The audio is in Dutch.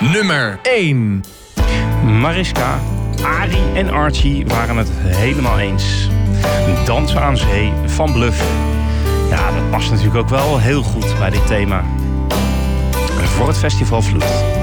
nummer 1. Mariska, Arie en Archie waren het helemaal eens. Dansen aan zee van Bluff. Ja, dat past natuurlijk ook wel heel goed bij dit thema. Voor het Festival Vloed.